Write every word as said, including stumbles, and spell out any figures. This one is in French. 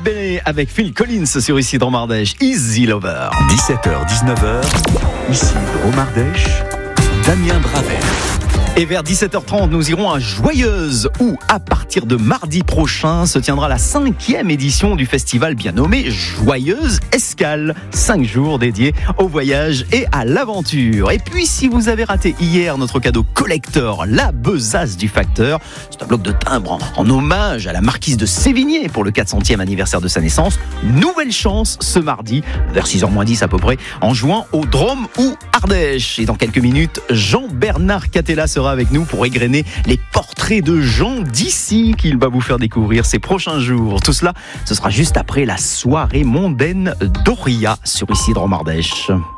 Dembélé avec Phil Collins sur Isidre Mardèche, Easy Lover. dix-sept heures dix-neuf heures, Isidre Mardèche, Damien Bravel. Et vers dix-sept heures trente, nous irons à Joyeuse, où à partir de mardi prochain se tiendra la cinquième édition du festival bien nommé Joyeuse Escale. Cinq jours dédiés au voyage et à l'aventure. Et puis si vous avez raté hier notre cadeau collector, la besace du facteur, c'est un bloc de timbre en, en hommage à la marquise de Sévigné pour le quatre centième anniversaire de sa naissance. Nouvelle chance ce mardi, vers six heures moins dix à peu près, en jouant au Drôme ou Ardèche. Et dans quelques minutes, Jean-Bernard Catella sera avec nous pour égrener les portraits de gens d'ici qu'il va vous faire découvrir ces prochains jours. Tout cela, ce sera juste après la soirée mondaine d'Oria sur Isidre Mardèche.